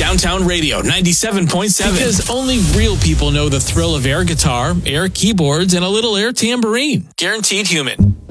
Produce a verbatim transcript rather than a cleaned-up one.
Downtown Radio ninety-seven point seven. Because only real people know the thrill of air guitar, air keyboards, and a little air tambourine. Guaranteed Human.